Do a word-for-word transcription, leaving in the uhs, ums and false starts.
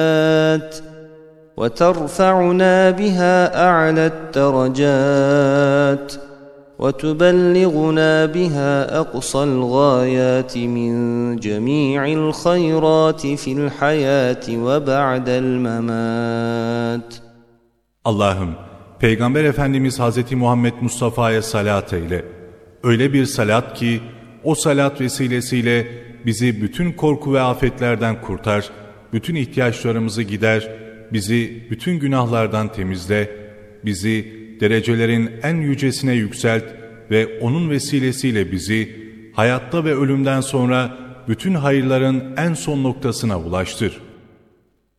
وترفعنا بها أعلى الدرجات وتبلغنا بها أقصى الغايات من جميع الخيرات في الحياة وبعد الممات. Allah'ım, Peygamber Efendimiz Hazreti Muhammed Mustafa'ya salat eyle. Öyle bir salat ki, o salat vesilesiyle bizi bütün korku ve afetlerden kurtar, bütün ihtiyaçlarımızı gider, bizi bütün günahlardan temizle, bizi derecelerin en yücesine yükselt ve onun vesilesiyle bizi hayatta ve ölümden sonra bütün hayırların en son noktasına ulaştır.